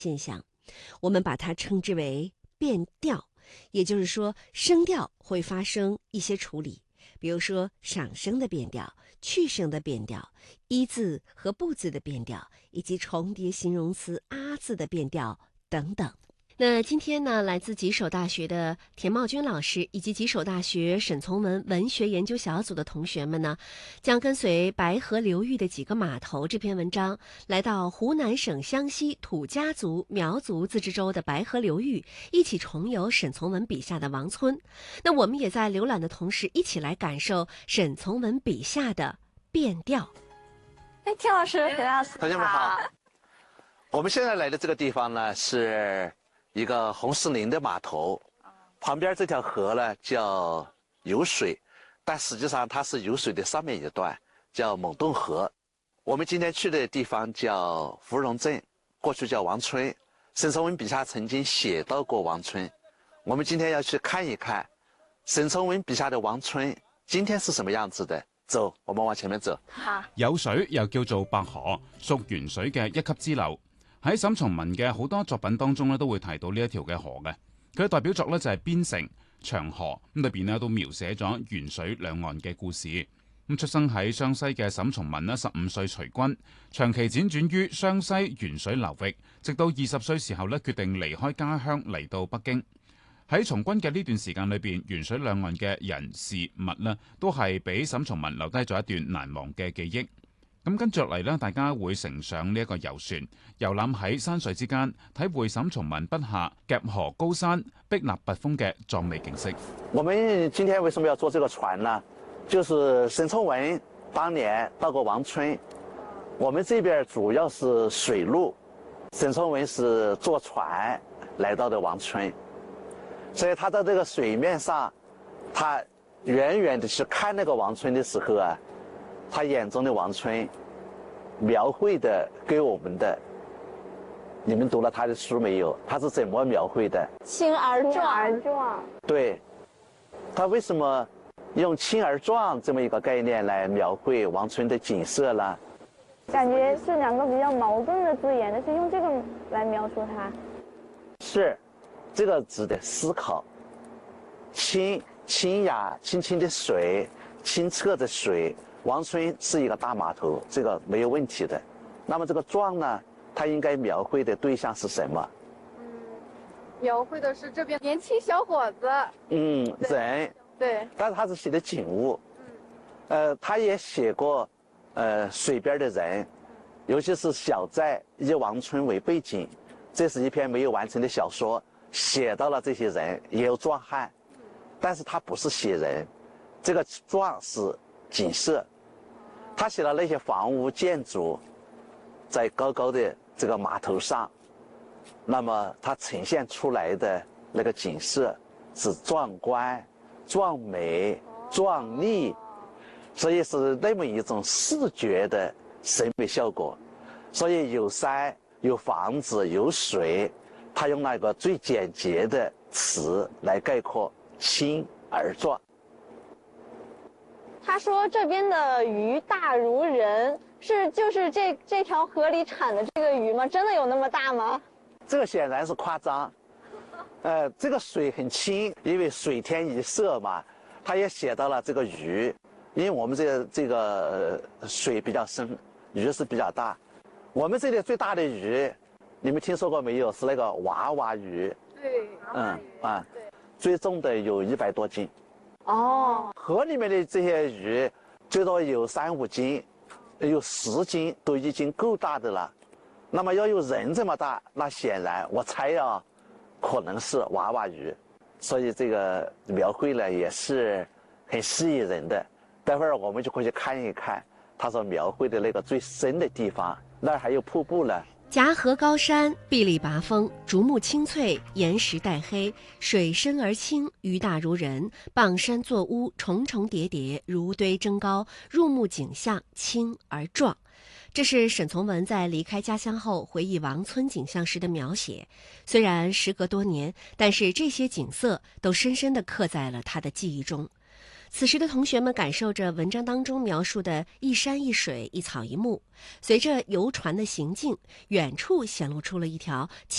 现象，我们把它称之为变调，也就是说声调会发生一些处理，比如说上声的变调、去声的变调、一字和不字的变调，以及重叠形容词啊字的变调等等。那今天呢，来自吉首大学的田茂军老师以及吉首大学沈从文文学研究小组的同学们呢，将跟随白河流域的几个码头这篇文章，来到湖南省湘西土家族苗族自治州的白河流域，一起重游沈从文笔下的王村。那我们也在浏览的同时，一起来感受沈从文笔下的变调。 哎，田老师，田老师， 同学们好。我们现在来的这个地方呢，是一个红石林的码头，旁边这条河呢叫油水，但实际上它是油水的上面一段，叫蒙洞河。我们今天去的地方叫芙蓉镇，过去叫王村。沈从文笔下曾经写到过王村，我们今天要去看一看沈從文筆下的王村今天是什麼樣子的。走，我們往前面走。 有水又叫做白河，屬元水嘅一級支流。喺沈從文嘅好多作品當中咧，都會提到呢一條嘅河嘅。佢嘅代表作咧就係《邊城》《長河》，咁裏邊咧都描寫咗元水兩岸嘅故事。咁出生喺湘西嘅沈從文咧，15歲隨軍，長期輾轉於湘西元水流域，直到20歲時候咧，決定離開家鄉嚟到北京。喺從軍嘅呢段時間裏邊，元水兩岸嘅人事物呢，都係俾沈從文留低咗一段難忘嘅記憶。咁跟住落嚟呢，大家會乘上呢一個遊船，遊覽喺山水之間，體會沈從文筆下夾河高山、壁立拔峰嘅壯美景色。 我們今天為什麼要坐這個船呢？就是沈從文當年到過王村，我們這邊主要是水路，沈從文是坐船來到的王村。所以他在這個水面上，他遠遠的去看那個王村的時候啊，他眼中的王村描繪的給我們的，你們讀了他的書沒有？他是怎麼描繪的？ 輕而壯。 對，他為什麼用輕而壯這麼一個概念來描繪王村的景色呢？ 感覺是兩個比較矛盾的字眼，但是用這個來描述它。 是。這個值得思考。清雅清清的水，清澈的水，王村是一個大碼頭，這個沒有問題的。那麼這個壯呢，它應該描繪的對象是什麼？ 描繪的是這邊年輕小伙子。 人。對。但是他是寫的景物。他也寫過，水邊的人，尤其是小寨以王村為背景，這是一篇沒有完成的小說。寫到了這些人也有壯漢，但是他不是寫人，這個壯是景色。他寫了那些房屋建築在高高的這個碼頭上，那麼它呈現出來的那個景色是壯觀、壯美、壯麗，所以是那麼一種視覺的審美效果。所以有山、有房子、有水，他用那個最簡潔的詞來概括，輕而壯。 他說這邊的魚大如人，就是這條河裡產的這個魚嗎？真的有那麼大嗎？ 這個顯然是誇張。這個水很清，因為水天一色嘛，他也寫到了這個魚，因為我們這個水比較深，魚是比較大。我們這裡最大的魚，你們聽說過沒有？是那個娃娃魚。 對， 最重的有100多斤。河裡面的這些魚最多有3、5斤，有10斤都已經夠大的了。那麼要有人這麼大，那顯然我猜啊，可能是娃娃魚。所以這個描繪呢也是很吸引人的。待會兒我們就可以看一看他所描繪的那個最深的地方，那兒還有瀑布呢。 夾河高山，壁立拔峰，竹木青翠，岩石帶黑，水深而清，魚大如人，傍山作屋，重重疊疊，如堆爭高，入目景象輕而壯。這是沈從文在離開家鄉後回憶王村景象時的描寫。雖然時隔多年，但是這些景色都深深地刻在了他的記憶中。 此时的同学们感受着文章当中描述的一山一水、一草一木，随着游船的行进，远处显露出了一条